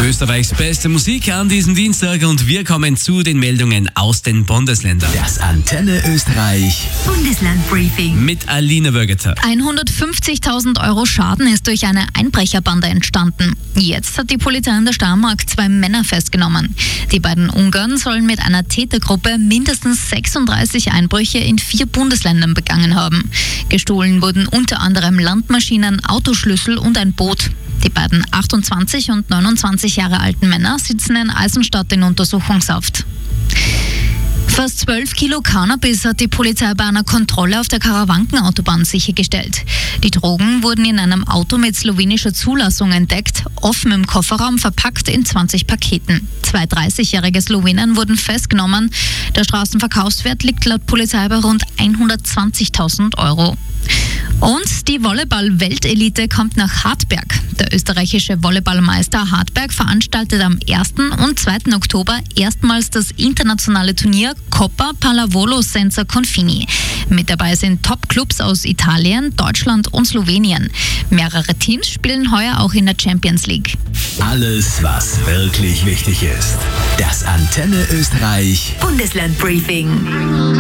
Österreichs beste Musik an diesem Dienstag und wir kommen zu den Meldungen aus den Bundesländern. Das Antenne Österreich Bundeslandbriefing Mit Alina Bürgeter. 150.000 Euro Schaden ist durch eine Einbrecherbande entstanden. Jetzt hat die Polizei in der Steiermark 2 Männer festgenommen. Die beiden Ungarn sollen mit einer Tätergruppe mindestens 36 Einbrüche in 4 Bundesländern begangen haben. Gestohlen wurden unter anderem Landmaschinen, Autoschlüssel und ein Boot. Die beiden 28 und 29 Jahre alten Männer sitzen in Eisenstadt in Untersuchungshaft. Fast 12 Kilo Cannabis hat die Polizei bei einer Kontrolle auf der Karawankenautobahn sichergestellt. Die Drogen wurden in einem Auto mit slowenischer Zulassung entdeckt, offen im Kofferraum verpackt in 20 Paketen. 2 30-jährige Slowenen wurden festgenommen. Der Straßenverkaufswert liegt laut Polizei bei rund 120.000 Euro. Und die Volleyball-Weltelite kommt nach Hartberg. Der österreichische Volleyballmeister Hartberg veranstaltet am 1. und 2. Oktober erstmals das internationale Turnier Coppa Pallavolo Senza Confini. Mit dabei sind Top-Clubs aus Italien, Deutschland und Slowenien. Mehrere Teams spielen heuer auch in der Champions League. Alles, was wirklich wichtig ist. Das Antenne Österreich Bundeslandbriefing.